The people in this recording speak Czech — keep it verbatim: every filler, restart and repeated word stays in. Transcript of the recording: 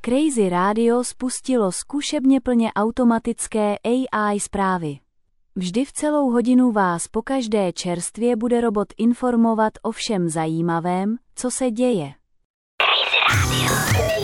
Crazy Radio spustilo zkušebně plně automatické A I zprávy. Vždy v celou hodinu vás pokaždé čerstvě bude robot informovat o všem zajímavém, co se děje. Crazy Radio.